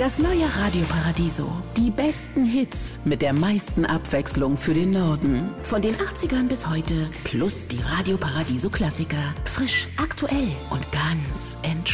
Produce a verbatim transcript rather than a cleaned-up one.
Das neue Radio Paradiso. Die besten Hits mit der meisten Abwechslung für den Norden. Von den achtzigern bis heute. Plus die Radio Paradiso Klassiker. Frisch, aktuell und ganz entspannt.